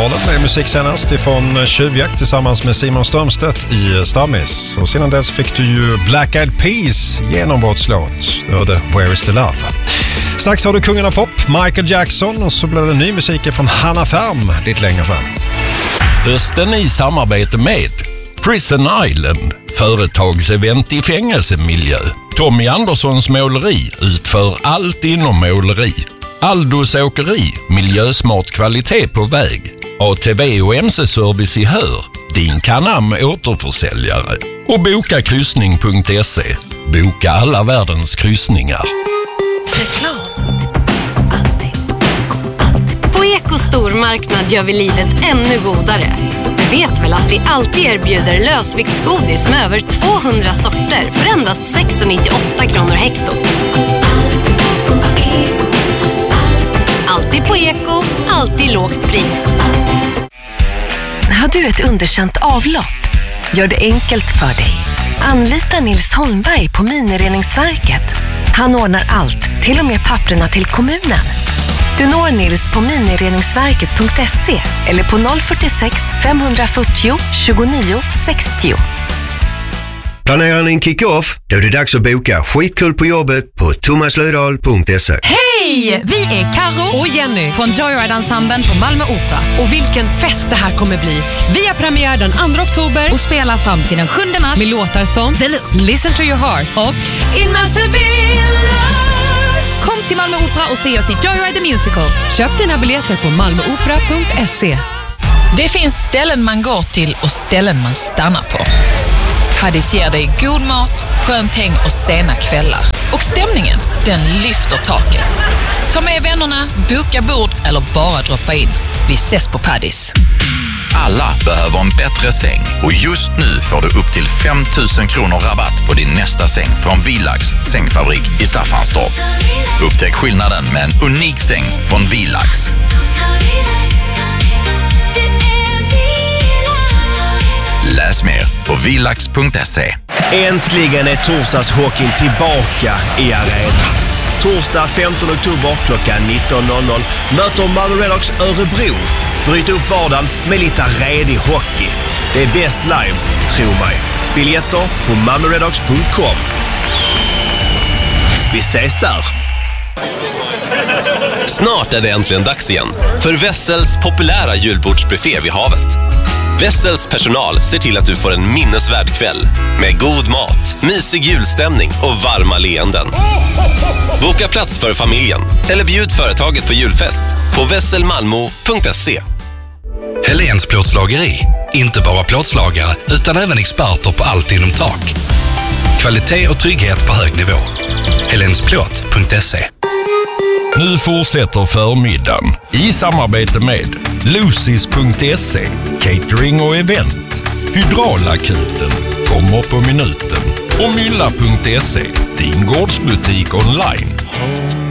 80-talet med musik senast ifrån Tjuvjakt tillsammans med Simon Strömstedt i Stammis. Och sedan dess fick du ju Black Eyed Peas genombrottslåt. Du hörde Where is the Love? Strax har du kungen av pop, Michael Jackson, och så blir det ny musik från Hanna Färm lite längre fram. Hösten i samarbete med Prison Island, företagsevent i fängelsemiljö. Tommy Anderssons måleri utför allt inom måleri. Aldos åkeri, miljösmart kvalitet på väg. ATV och MC-service i Hör, din Canam återförsäljare. Och bokakryssning.se, boka alla världens kryssningar. Reklam. På Eko stormarknad gör vi livet ännu godare. Du vet väl att vi alltid erbjuder lösviktsgodis med över 200 sorter för endast 6,98 kronor hektot. Alltid på Eko, alltid lågt pris. Har du ett underkänt avlopp? Gör det enkelt för dig. Anlita Nils Holmberg på Minireningsverket. Han ordnar allt, till och med papperna till kommunen. Du når Nils på minireningsverket.se eller på 046 540 29 60. Planerar ni en kick-off? Då är det dags att boka skitkul på jobbet på thomaslödahl.se. Hej! Vi är Karo och Jenny från Joyride-ensemblen på Malmö Opera. Och vilken fest det här kommer bli. Vi har premiär den 2 oktober och spelar fram till den 7 mars med låtar som Listen to your heart och It must have been love. Kom till Malmö Opera och se oss i Joyride the Musical. Köp dina biljetter på malmöopera.se. Det finns ställen man går till och ställen man stannar på. Paddies ger dig god mat, skönt häng och sena kvällar. Och stämningen, den lyfter taket. Ta med vännerna, boka bord eller bara droppa in. Vi ses på Paddies. Alla behöver en bättre säng och just nu får du upp till 5 000 kronor rabatt på din nästa säng från Vilax sängfabrik i Staffanstorp. Upptäck skillnaden med en unik säng från Vilax. Läs mer på vilax.se. Äntligen är torsdagshockeyn tillbaka i arenan. Torsdag 15 oktober klockan 19.00 möter Malmö Redhawks Örebro. Bryt upp vardagen med lite redig hockey. Det är bäst live, tro mig. Biljetter på malmöredhawks.com. Vi ses där! Snart är det äntligen dags igen för Wessels populära julbordsbuffé vid havet. Wessels personal ser till att du får en minnesvärd kväll med god mat, mysig julstämning och varma leenden. Boka plats för familjen eller bjud företaget på julfest på wesselmalmo.se. Helens plåtslageri. Inte bara plåtslagare utan även experter på allt inom tak. Kvalitet och trygghet på hög nivå. helensplåt.se. Nu fortsätter förmiddagen i samarbete med Lucis.se, catering och event, Hydraulakuten, kommer på minuten och Mylla.se, din gårdsbutik online.